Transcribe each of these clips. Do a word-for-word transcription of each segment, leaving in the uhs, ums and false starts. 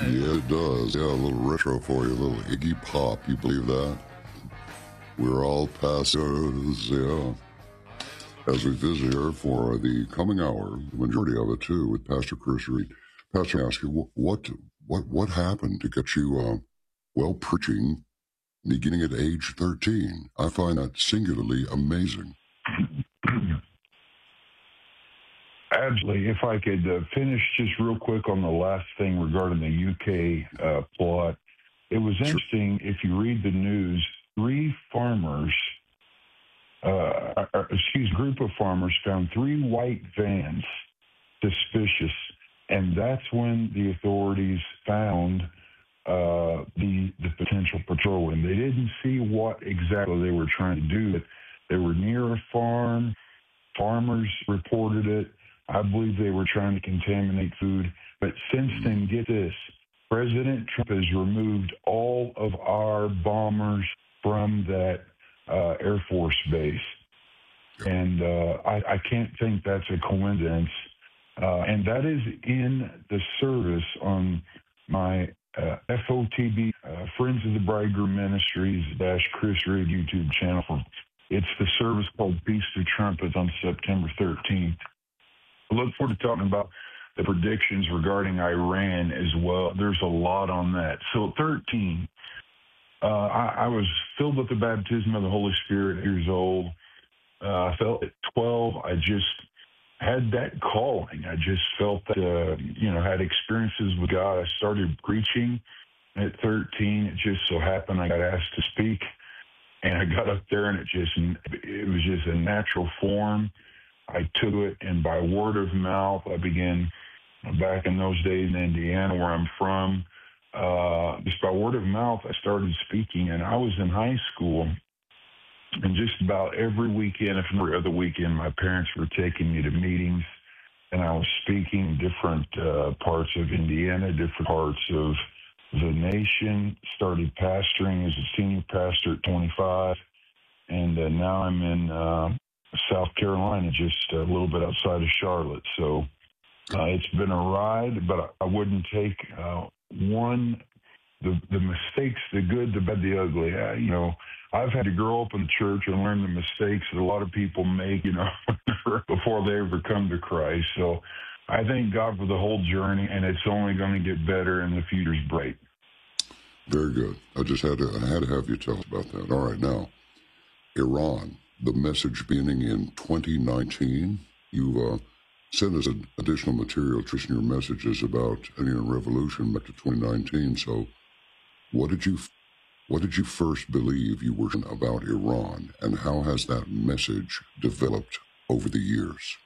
Yeah, it does. Yeah, a little retro for you, a little Iggy Pop. You believe that? We're all passers, yeah. As we visit here for the coming hour, the majority of it too, with Pastor Chris Reed. Pastor, I ask you, what, what, what happened to get you, uh, well, preaching beginning at age thirteen? I find that singularly amazing. Absolutely. If I could uh, finish just real quick on the last thing regarding the U K uh, plot. It was interesting, if you read the news, three farmers, uh, uh, excuse, group of farmers found three white vans suspicious, and that's when the authorities found uh, the, the potential patrol. And they didn't see what exactly they were trying to do. They were near a farm. Farmers reported it. I believe they were trying to contaminate food. But since then, get this, President Trump has removed all of our bombers from that uh, Air Force base. And uh, I, I can't think that's a coincidence. Uh, and that is in the service on my uh, F O T B, uh, Friends of the Bridegroom Ministries dash Chris Reed YouTube channel. It's the service called Feast of Trumpets on September thirteenth. I look forward to talking about the predictions regarding Iran as well. There's a lot on that. So at thirteen, uh, I, I was filled with the baptism of the Holy Spirit at years old. Uh, I felt at twelve, I just had that calling. I just felt that, uh, you know, had experiences with God. I started preaching at thirteen. It just so happened I got asked to speak. And I got up there, and it just, it was just a natural form. I took it, and by word of mouth, I began, back in those days in Indiana, where I'm from, uh, just by word of mouth, I started speaking. And I was in high school, and just about every weekend, if not every other weekend, my parents were taking me to meetings, and I was speaking in different uh, parts of Indiana, different parts of the nation. Started pastoring as a senior pastor at twenty-five, and uh, now I'm in uh, South Carolina, just a little bit outside of Charlotte. So uh, it's been a ride, but I wouldn't take uh, one, the the mistakes, the good, the bad, the ugly. Uh, you know, I've had to grow up in the church and learn the mistakes that a lot of people make, you know, before they ever come to Christ. So I thank God for the whole journey, and it's only going to get better, and the future's bright. Very good. I just had to, I had to have you tell us about that. All right, now, Iran, the message beginning in twenty nineteen. You uh, sent us additional material, Trish, in your messages about Iranian Revolution back to twenty nineteen. So what did you what did you first believe you were about Iran, and how has that message developed over the years?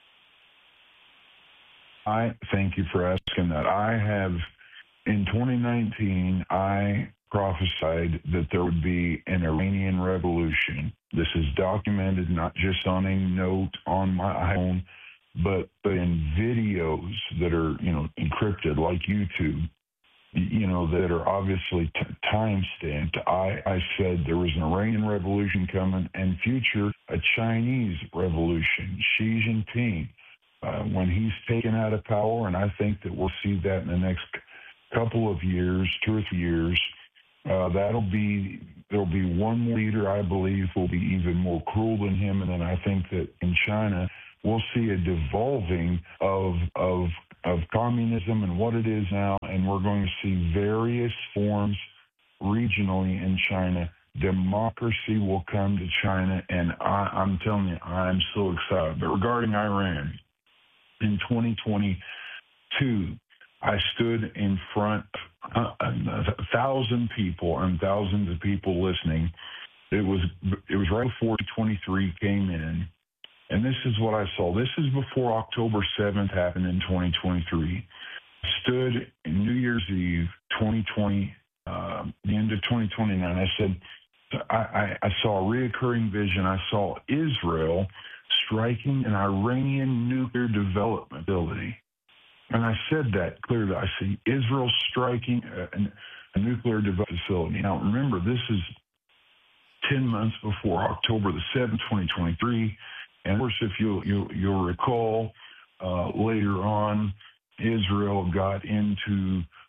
I thank you for asking that. I have, in twenty nineteen, I prophesied that there would be an Iranian revolution. This is documented not just on a note on my iPhone, but, but in videos that are, you know, encrypted like YouTube, you know, that are obviously t- time-stamped. I, I said there was an Iranian revolution coming, and future, a Chinese revolution. Xi Jinping, uh, when he's taken out of power, and I think that we'll see that in the next couple of years, two or three years, uh, that'll be, there'll be one leader I believe will be even more cruel than him, and then I think that in China we'll see a devolving of of of communism and what it is now, and we're going to see various forms regionally in China. Democracy will come to China, and I, I'm telling you, I'm so excited. But regarding Iran, in twenty twenty-two, I stood in front of a thousand people and thousands of people listening. It was it was right before twenty-three came in, and this is what I saw. This is before October seventh happened in twenty twenty-three. I stood in New Year's Eve, twenty twenty, uh, the end of twenty twenty-nine. I said, I, I, I saw a reoccurring vision. I saw Israel striking an Iranian nuclear development facility. And I said that clearly. I see Israel striking a, a nuclear development facility. Now, remember, this is ten months before October the seventh, twenty twenty-three. And of course, if you'll, you'll, you'll recall, uh, later on, Israel got into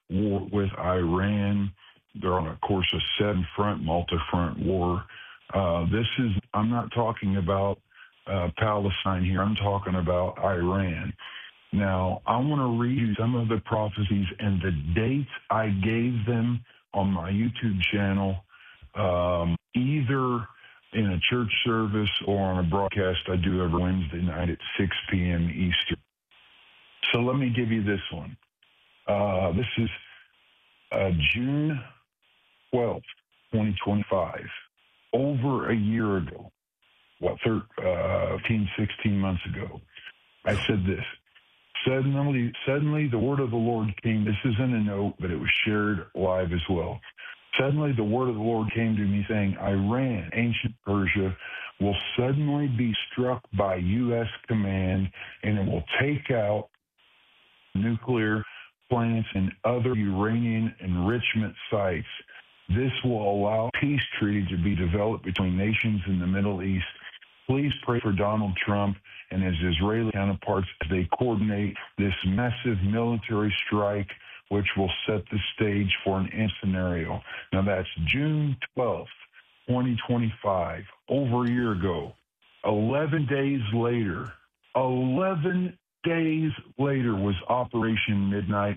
war with Iran. They're on, of course, a seven-front, multi-front war. Uh, this is, I'm not talking about uh, Palestine here. I'm talking about Iran. Now, I want to read you some of the prophecies and the dates I gave them on my YouTube channel, um, either in a church service or on a broadcast I do every Wednesday night at six p.m. Eastern. So let me give you this one. Uh, this is uh, June twelfth, twenty twenty-five, over a year ago, what, thirteen, uh, fifteen, sixteen months ago. I said this. Suddenly, suddenly the word of the Lord came. This isn't a note, but it was shared live as well. Suddenly the word of the Lord came to me saying, Iran, ancient Persia, will suddenly be struck by U S command, and it will take out nuclear plants and other uranium enrichment sites. This will allow a peace treaty to be developed between nations in the Middle East. Please pray for Donald Trump and his Israeli counterparts as they coordinate this massive military strike, which will set the stage for an end scenario. Now, that's June twelfth, twenty twenty-five, over a year ago. eleven days later, eleven days later was Operation Midnight.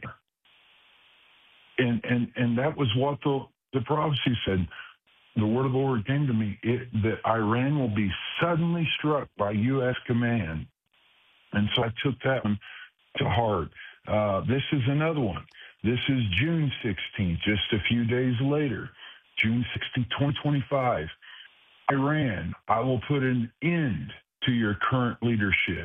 And, and, and that was what the, the prophecy said. The word of the Lord came to me it, that Iran will be suddenly struck by U S command. And so I took that one to heart. Uh, this is another one. This is June sixteenth, just a few days later, June sixteenth, twenty twenty-five. Iran, I will put an end to your current leadership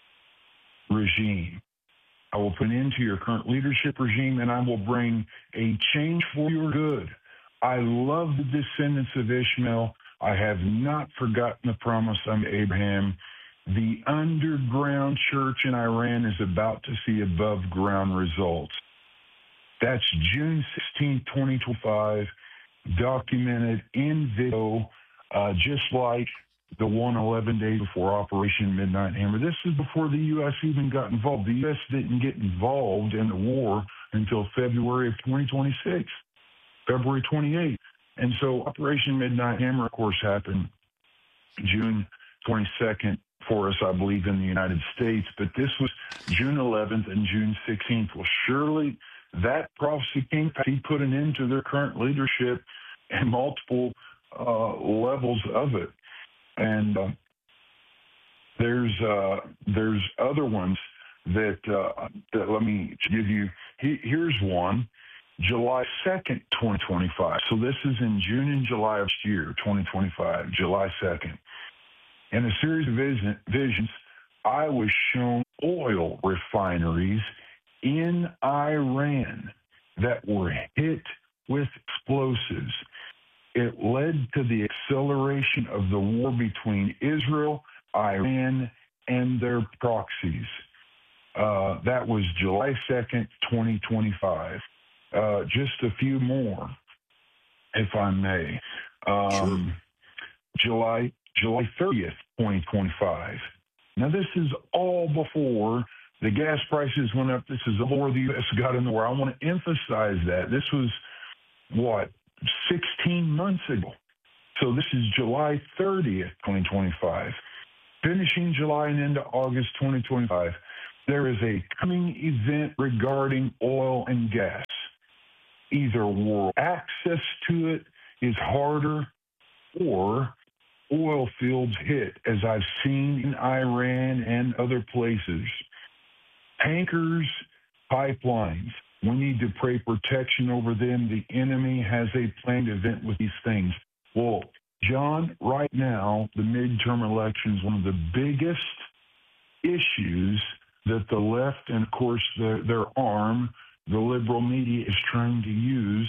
regime. I will put an end to your current leadership regime, and I will bring a change for your good. I love the descendants of Ishmael. I have not forgotten the promise of Abraham. The underground church in Iran is about to see above ground results. That's June sixteenth, twenty twenty-five, documented in video, uh, just like the one eleven days before Operation Midnight Hammer. This is before the U S even got involved. The U S didn't get involved in the war until February of twenty twenty-six. February twenty-eighth. And so Operation Midnight Hammer, of course, happened June twenty-second for us, I believe, in the United States. But this was June eleventh and June sixteenth. Well, surely that prophecy came. He put an end to their current leadership and multiple uh, levels of it. And uh, there's uh, there's other ones that, uh, that let me give you. He, here's one. July second, twenty twenty-five. So this is in June and July of this year, twenty twenty-five, July second. In a series of vision, visions, I was shown oil refineries in Iran that were hit with explosives. It led to the acceleration of the war between Israel, Iran, and their proxies. Uh, that was July second, twenty twenty-five. Uh, just a few more, if I may. Um, sure. July July thirtieth, twenty twenty-five. Now, this is all before the gas prices went up. This is before the U S got in the war. I want to emphasize that. This was, what, sixteen months ago. So this is July thirtieth, twenty twenty-five. Finishing July and into August twenty twenty-five, there is a coming event regarding oil and gas. Either world access to it is harder or oil fields hit, as I've seen in Iran and other places. Tankers, pipelines, we need to pray protection over them. The enemy has a planned event with these things. Well, John, right now, the midterm election is one of the biggest issues that the left and, of course, their, their arm, the liberal media, is trying to use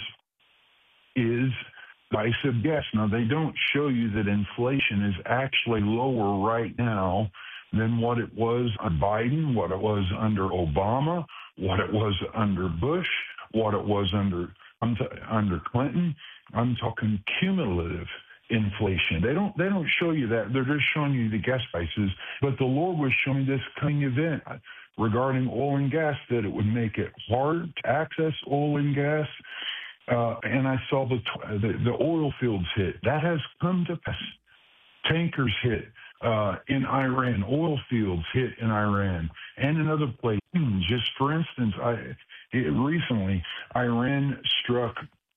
is price of gas. Now, they don't show you that inflation is actually lower right now than what it was under Biden, what it was under Obama, what it was under Bush, what it was under I'm t- under Clinton. I'm talking cumulative inflation. They don't they don't show you that. They're just showing you the gas prices. But the Lord was showing this coming event. regarding oil and gas, that it would make it hard to access oil and gas. Uh, and I saw the, the the oil fields hit. That has come to pass. Tankers hit uh, in Iran. Oil fields hit in Iran and in other places. Just for instance, I it, recently Iran struck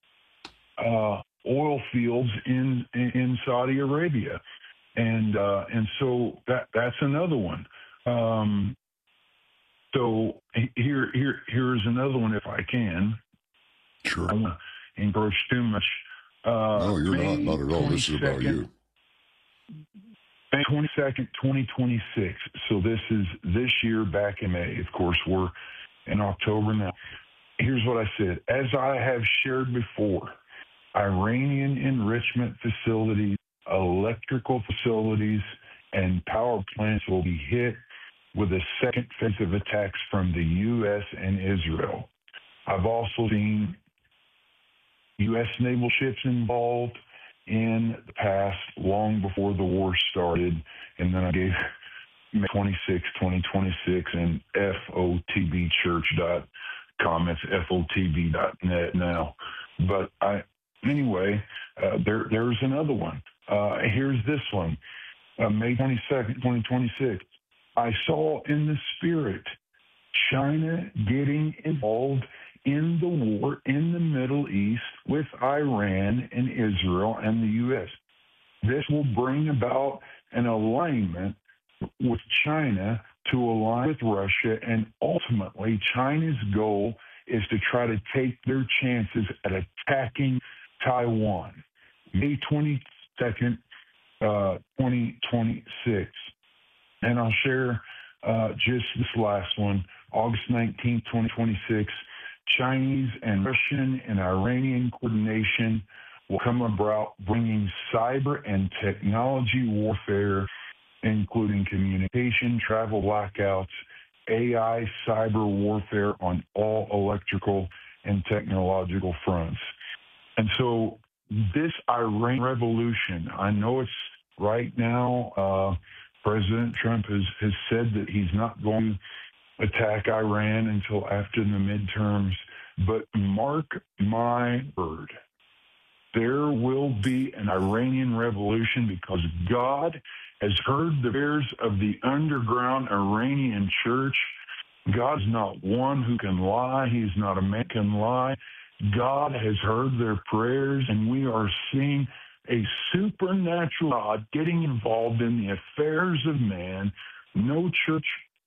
uh, oil fields in, in in Saudi Arabia, and uh, and so that that's another one. Um, so here here here's another one if I can. Sure. I won't encroach too much. Uh, no, you're May not. Not at all. This is about you. May twenty-second, twenty twenty-six. So this is this year back in May. Of course, we're in October now. Here's what I said. As I have shared before, Iranian enrichment facilities, electrical facilities, and power plants will be hit with a second phase of attacks from the U S and Israel. I've also seen U S naval ships involved in the past, long before the war started. And then I gave May twenty-sixth, twenty twenty-six, and F O T B church dot com. It's F O T B dot net now. But I, anyway, uh, there there's another one. Uh, here's this one. Uh, May twenty-second, twenty twenty-six. I saw in the spirit China getting involved in the war in the Middle East with Iran and Israel and the U S. This will bring about an alignment with China to align with Russia, and ultimately China's goal is to try to take their chances at attacking Taiwan. May twenty-second, uh, twenty twenty-six. And I'll share uh, just this last one, August nineteenth, twenty twenty-six. Chinese and Russian and Iranian coordination will come about, bringing cyber and technology warfare, including communication, travel blackouts, A I, cyber warfare on all electrical and technological fronts. And so this Iran revolution, I know it's right now, uh, President Trump has, has said that he's not going to attack Iran until after the midterms, but mark my word, there will be an Iranian revolution, because God has heard the prayers of the underground Iranian church. God's not one who can lie. He's not a man who can lie. God has heard their prayers, and we are seeing a supernatural God getting involved in the affairs of man. No church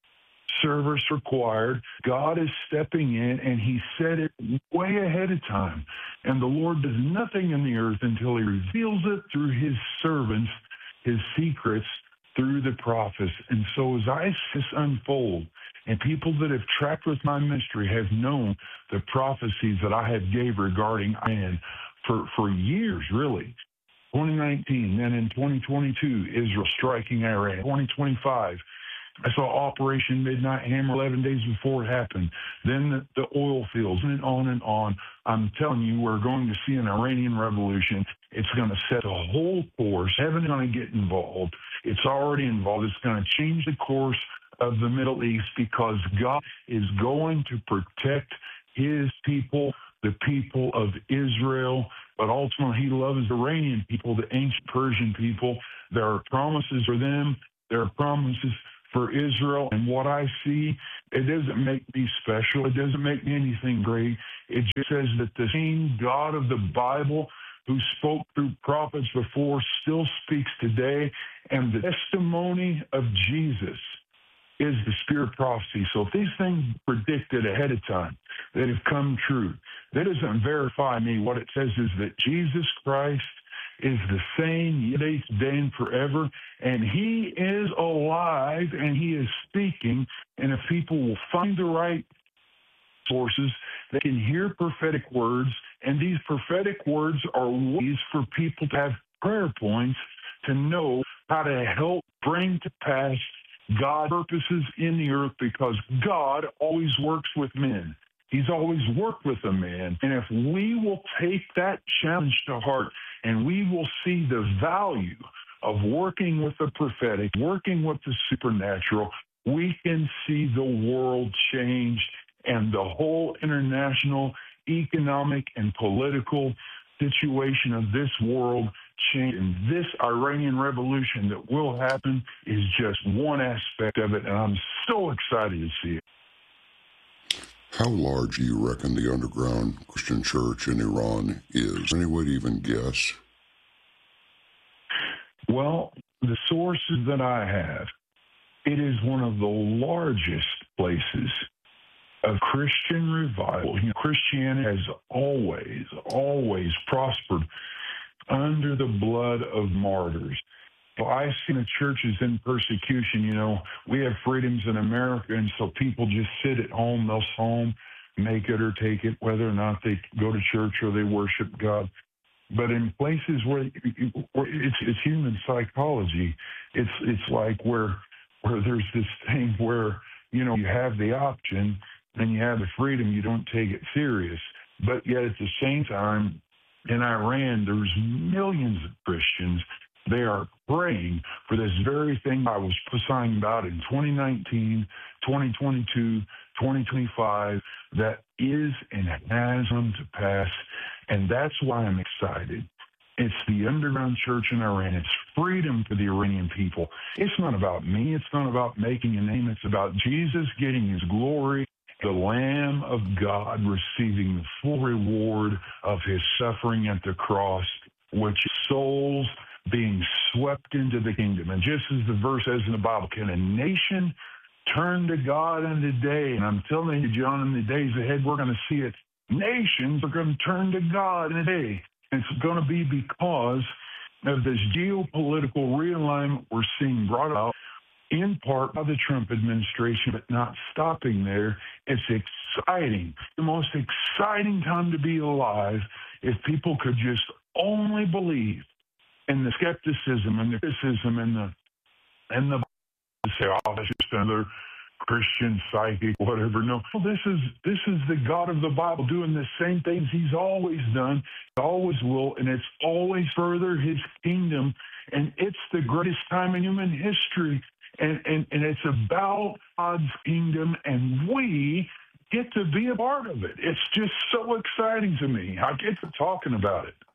service required. God is stepping in, and he said it way ahead of time. And the Lord does nothing in the earth until he reveals it through his servants, his secrets, through the prophets. And so as I see this unfold, and people that have tracked with my ministry have known the prophecies that I have gave regarding Iran for, for years, really. twenty nineteen, then in twenty twenty-two, Israel striking Iran. twenty twenty-five, I saw Operation Midnight Hammer eleven days before it happened. Then the, the oil fields, and on and on. I'm telling you, we're going to see an Iranian revolution. It's going to set the whole course. Heaven's going to get involved. It's already involved. It's going to change the course of the Middle East, because God is going to protect his people, the people of Israel. But ultimately, he loves the Iranian people, the ancient Persian people. There are promises for them. There are promises for Israel. And what I see, it doesn't make me special. It doesn't make me anything great. It just says that the same God of the Bible who spoke through prophets before still speaks today. And the testimony of Jesus is the spirit of prophecy. So if these things predicted ahead of time that have come true, that doesn't verify me. What it says is that Jesus Christ is the same yesterday, today, and forever, and he is alive, and he is speaking. And if people will find the right sources, they can hear prophetic words, and these prophetic words are ways for people to have prayer points to know how to help bring to pass God's purposes in the earth, because God always works with men. He's always worked with a man. And if we will take that challenge to heart, and we will see the value of working with the prophetic, working with the supernatural, we can see the world change and the whole international economic and political situation of this world change. And this Iranian Revolution that will happen is just one aspect of it, and I'm so excited to see it. How large do you reckon the underground Christian church in Iran is? Any way to even guess? Well, the sources that I have, it is one of the largest places of Christian revival. You know, Christianity has always, always prospered under the blood of martyrs. Well, I've seen the churches in persecution. You know, we have freedoms in America, and so people just sit at home. They'll home, make it or take it, whether or not they go to church or they worship God. But in places where, where it's, it's human psychology, it's it's like where where there's this thing where, you know, you have the option and you have the freedom, you don't take it serious. But yet at the same time, in Iran, there's millions of Christians. They are praying for this very thing I was prophesying about in twenty nineteen, twenty twenty-two, twenty twenty-five, that is and has come to pass. And that's why I'm excited. It's the underground church in Iran. It's freedom for the Iranian people. It's not about me. It's not about making a name. It's about Jesus getting his glory, the Lamb of God receiving the full reward of his suffering at the cross, which is souls being swept into the kingdom. And just as the verse says in the Bible, can a nation turn to God in the day? And I'm telling you, John, in the days ahead, we're going to see it. Nations are going to turn to God in a day. It's going to be because of this geopolitical realignment we're seeing brought about in part by the Trump administration, but not stopping there. It's exciting. The most exciting time to be alive if people could just only believe in the skepticism and the criticism and the and the say, oh, that's just another Christian psychic, whatever. No, this is this is the God of the Bible doing the same things he's always done, always will, and it's always further his kingdom. And it's the greatest time in human history. And, and, and it's about God's kingdom, and we get to be a part of it. It's just so exciting to me. I get to talking about it.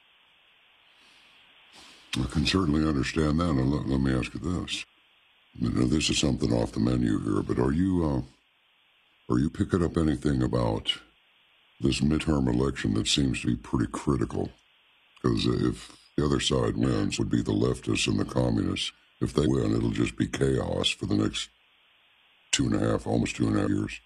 I can certainly understand that. And let, let me ask you this. You know, this is something off the menu here, but are you uh, are you picking up anything about this midterm election that seems to be pretty critical? Because if the other side wins, would be the leftists and the communists. If they win, it'll just be chaos for the next two and a half, almost two and a half years.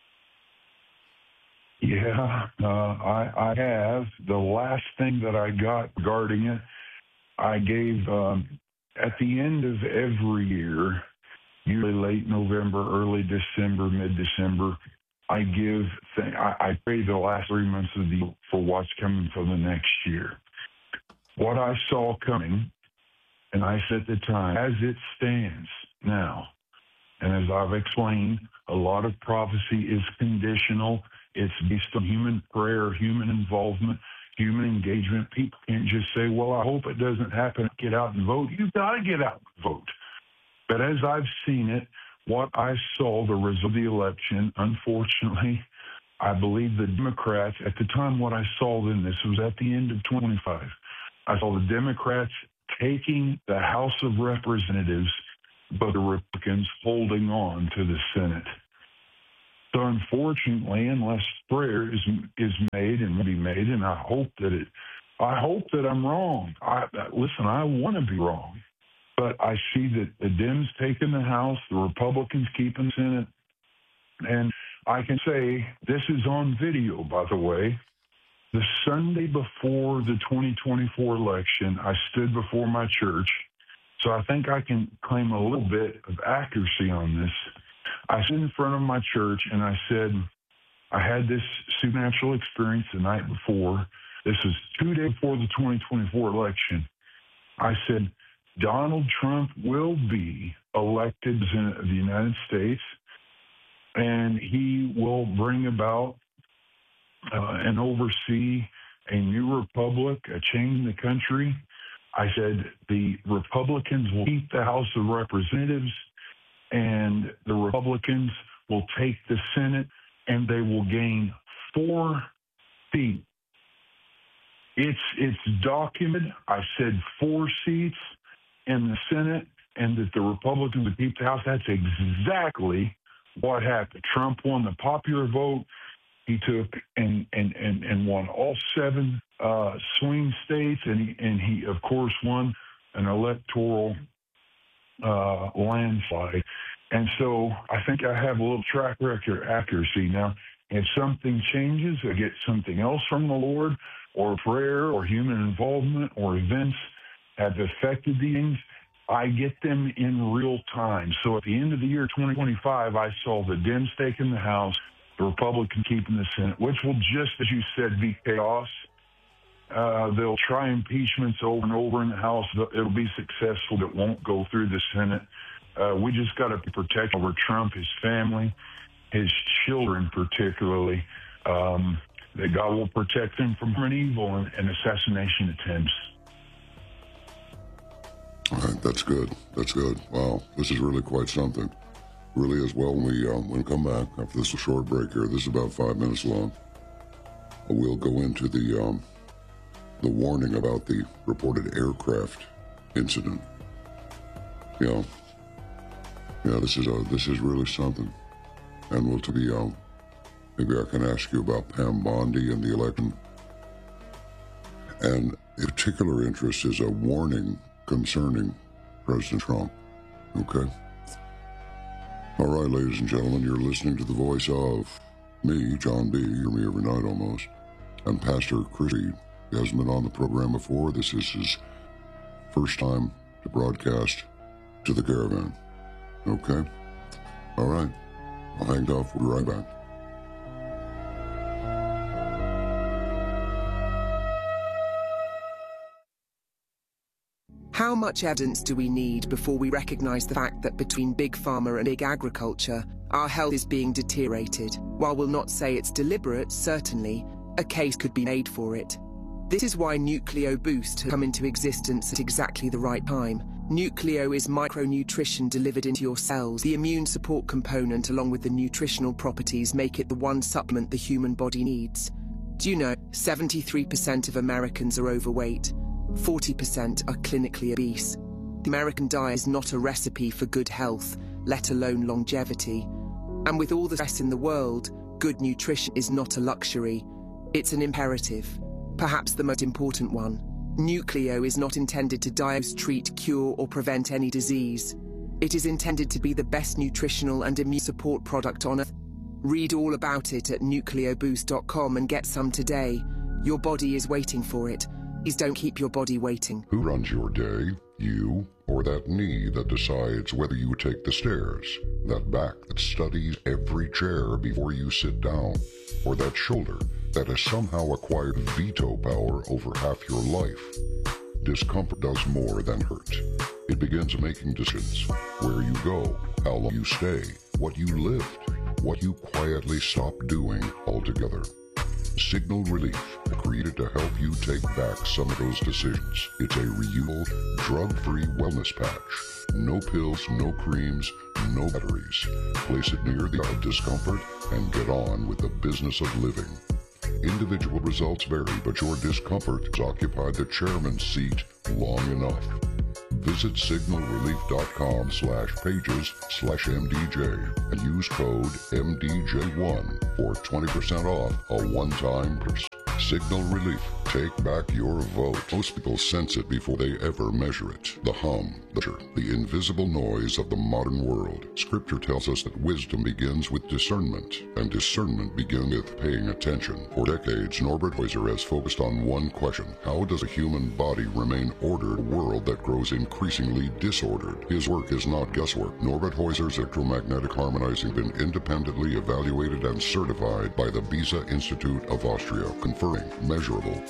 Yeah, uh, I, I have. The last thing that I got regarding it, I gave um, at the end of every year, usually late November, early December, mid-December, I give, th- I, I pray the last three months of the year for what's coming for the next year. What I saw coming, and I said at the time, as it stands now, and as I've explained, a lot of prophecy is conditional. It's based on human prayer, human involvement, human engagement. People can't just say, well, I hope it doesn't happen. Get out and vote. You've got to get out and vote. But as I've seen it, what I saw, the result of the election, unfortunately, I believe the Democrats, at the time what I saw then, this was at the end of twenty-five, I saw the Democrats taking the House of Representatives, but the Republicans holding on to the Senate. So unfortunately, unless prayer is is made and will be made, and I hope that it, I hope that I'm wrong. I, listen, I want to be wrong, but I see that the Dems taking the House, the Republicans keeping the Senate, and I can say this is on video, by the way. The Sunday before the twenty twenty-four election, I stood before my church, so I think I can claim a little bit of accuracy on this. I stood in front of my church and I said, I had this supernatural experience the night before. This was two days before the twenty twenty-four election. I said, Donald Trump will be elected President of the United States, and he will bring about uh, and oversee a new republic, a change in the country. I said, the Republicans will keep the House of Representatives. and the Republicans will take the Senate, and they will gain four seats. It's it's documented. I said four seats in the Senate, and that the Republicans would keep the House. That's exactly what happened. Trump won the popular vote. He took and and, and, and won all seven uh, swing states, and he, and he, of course, won an electoral uh, landslide. And so I think I have a little track record accuracy. Now, if something changes, I get something else from the Lord, or prayer, or human involvement, or events have affected these things, I get them in real time. So at the end of the year twenty twenty-five, I saw the Dems taking the House, the Republicans keeping the Senate, which will just, as you said, be chaos. Uh, they'll try impeachments over and over in the House. It'll be successful. It won't go through the Senate. Uh, we just got to protect over Trump, his family, his children particularly, um, that God will protect them from an evil and, and assassination attempts. All right, that's good. That's good. Wow, this is really quite something. Really is. Well, when we, uh, when we come back after this short break here, this is about five minutes long, we'll go into the um, the warning about the reported aircraft incident. Yeah, yeah, this is uh, this is really something. And we'll to be, uh, maybe I can ask you about Pam Bondi and the election. And a particular interest is a warning concerning President Trump. Okay? All right, ladies and gentlemen, you're listening to the voice of me, John B. You're me every night almost. And Pastor Chris Reed. He hasn't been on the program before. This is his first time to broadcast to the caravan. Okay? All right. I'll hang off. We'll be right back. How much evidence do we need before we recognize the fact that between Big Pharma and Big Agriculture, our health is being deteriorated? While we'll not say it's deliberate, certainly, a case could be made for it. This is why Nucleo Boost has come into existence at exactly the right time. Nucleo is micronutrition delivered into your cells. The immune support component along with the nutritional properties make it the one supplement the human body needs. Do you know, seventy-three percent of Americans are overweight? forty percent are clinically obese. The American diet is not a recipe for good health, let alone longevity. And with all the stress in the world, good nutrition is not a luxury. It's an imperative. Perhaps the most important one. Nucleo is not intended to diagnose, treat, cure, or prevent any disease. It is intended to be the best nutritional and immune support product on earth. Read all about it at nucleo boost dot com and get some today. Your body is waiting for it. Please don't keep your body waiting. Who runs your day? You or that knee that decides whether you take the stairs? That back that studies every chair before you sit down? Or that shoulder that has somehow acquired veto power over half your life? Discomfort does more than hurt. It begins making decisions. Where you go, how long you stay, what you lift, what you quietly stop doing altogether. Signal Relief, created to help you take back some of those decisions. It's a reusable, drug-free wellness patch. No pills, no creams, no batteries. Place it near the discomfort and get on with the business of living. Individual results vary, but your discomfort has occupied the chairman's seat long enough. Visit signal relief dot com slash pages slash M D J and use code M D J one for twenty percent off a one-time purchase. Signal Relief. Take back your vote. Most people sense it before they ever measure it. The hum, the, the invisible noise of the modern world. Scripture tells us that wisdom begins with discernment, and discernment begins with paying attention. For decades, Norbert Heuser has focused on one question. How does a human body remain ordered in a world that grows increasingly disordered? His work is not guesswork. Norbert Heuser's electromagnetic harmonizing has been independently evaluated and certified by the Beza Institute of Austria, conferring measurable,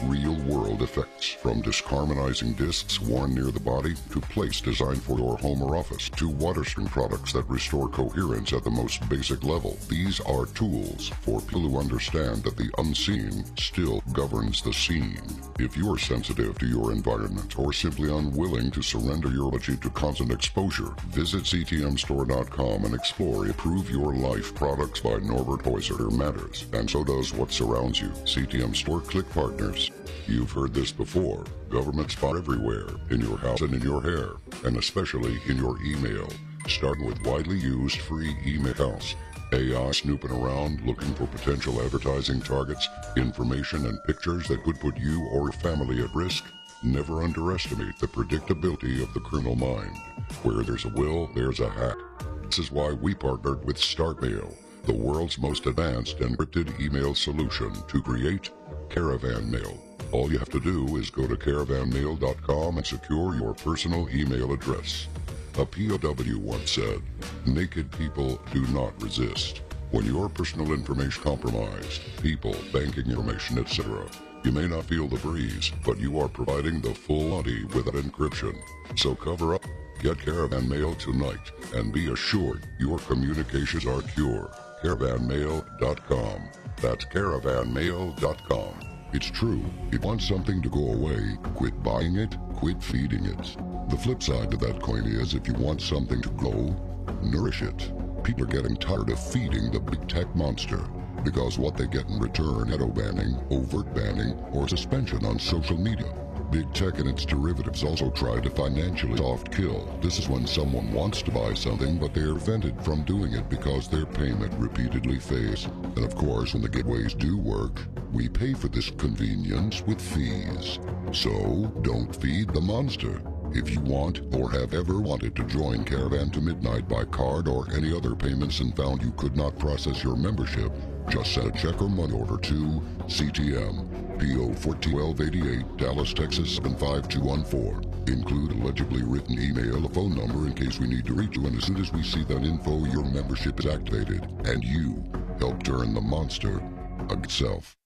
real-world effects, from disc-harmonizing discs worn near the body to plates designed for your home or office to water-stream products that restore coherence at the most basic level. These are tools for people who understand that the unseen still governs the scene. If you're sensitive to your environment or simply unwilling to surrender your energy to constant exposure, visit C T M store dot com and explore Improve Your Life products by Norbert Heuser. Matters, and so does what surrounds you. C T M Store Click Partners. You've heard this before. Government spy everywhere, in your house and in your hair, and especially in your email. Starting with widely used free email accounts. A I snooping around looking for potential advertising targets, information and pictures that could put you or your family at risk. Never underestimate the predictability of the criminal mind. Where there's a will, there's a hack. This is why we partnered with StartMail, the world's most advanced encrypted email solution to create Caravan Mail. All you have to do is go to caravan mail dot com and secure your personal email address. A P O W once said, "Naked people do not resist." When your personal information compromised, people, banking information, et cetera, you may not feel the breeze, but you are providing the full body without encryption. So cover up, get Caravan Mail tonight, and be assured your communications are secure. caravan mail dot com. That's caravan mail dot com. It's true. If you want something to go away, quit buying it, quit feeding it. The flip side to that coin is, if you want something to grow, nourish it. People are getting tired of feeding the big tech monster, because what they get in return, shadow banning, overt banning, or suspension on social media. Big tech and its derivatives also try to financially soft kill. This is when someone wants to buy something, but they are prevented from doing it because their payment repeatedly fails. And of course, when the gateways do work, we pay for this convenience with fees. So, don't feed the monster. If you want or have ever wanted to join Caravan to Midnight by card or any other payments and found you could not process your membership, just send a check or money order to C T M, P O twelve eighty-eight, Dallas, Texas seven five two one four. Include a legibly written email, a phone number in case we need to reach you, and as soon as we see that info, your membership is activated, and you help turn the monster against itself.